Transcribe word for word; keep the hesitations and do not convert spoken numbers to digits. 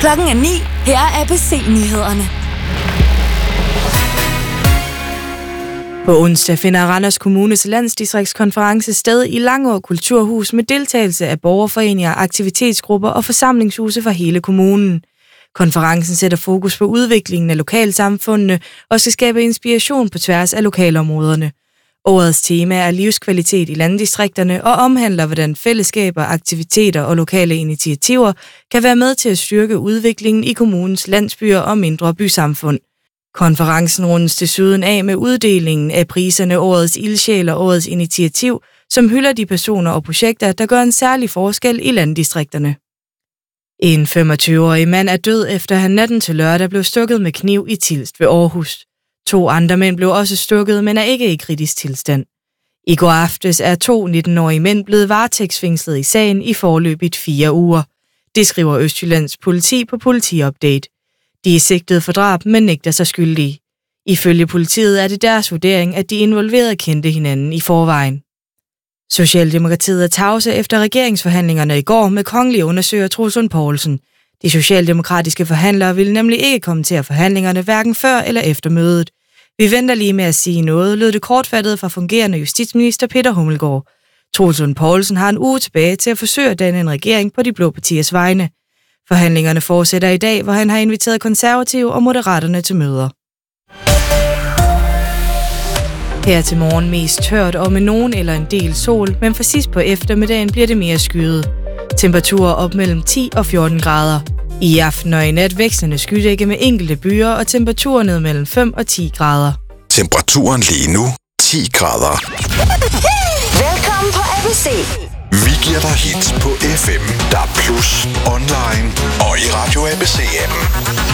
Klokken er ni. Her er A B C-nyhederne. På onsdag finder Randers Kommunes landsdistriktskonference sted i Langå Kulturhus med deltagelse af borgerforeninger, aktivitetsgrupper og forsamlingshuse for hele kommunen. Konferencen sætter fokus på udviklingen af lokalsamfundene og skal skabe inspiration på tværs af lokalområderne. Årets tema er livskvalitet i landdistrikterne og omhandler, hvordan fællesskaber, aktiviteter og lokale initiativer kan være med til at styrke udviklingen i kommunens landsbyer og mindre bysamfund. Konferencen rundes desuden af med uddelingen af priserne Årets Ildsjæl og Årets Initiativ, som hylder de personer og projekter, der gør en særlig forskel i landdistrikterne. En femogtyve-årig mand er død, efter han natten til lørdag blev stukket med kniv i Tilst ved Aarhus. To andre mænd blev også stukket, men er ikke i kritisk tilstand. I går aftes er to nitten-årige mænd blevet varetægtsfængslet i sagen i forløbigt fire uger. Det skriver Østjyllands politi på Politiupdate. De er sigtet for drab, men nægter sig skyldige. Ifølge politiet er det deres vurdering, at de involverede kendte hinanden i forvejen. Socialdemokratiet er tavse efter regeringsforhandlingerne i går med kongelig undersøger Troels Lund Poulsen. De socialdemokratiske forhandlere ville nemlig ikke kommentere forhandlingerne hverken før eller efter mødet. Vi venter lige med at sige noget, lød det kortfattet fra fungerende justitsminister Peter Hummelgaard. Troels Lund Poulsen har en uge tilbage til at forsøge at danne en regering på de blå partiers vegne. Forhandlingerne fortsætter i dag, hvor han har inviteret konservative og moderaterne til møder. Her til morgen mest tørt og med nogen eller en del sol, men for sidst på eftermiddagen bliver det mere skyet. Temperaturer op mellem ti og fjorten grader. I aften og i nat vekslende skydække med enkelte byer og temperaturer ned mellem fem og ti grader. Temperaturen lige nu ti grader. Velkommen på A B C. Vi giver dig hits på F M, D A B plus, online og i Radio A B C-appen.